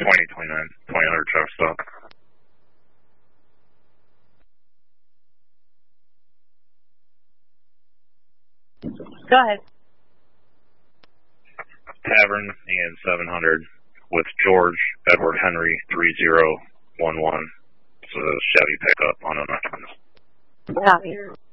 2029, 2000 truck stop. Go ahead. Tavern and 700 with George Edward Henry 3011. It's a Chevy pickup on an offense. Copy.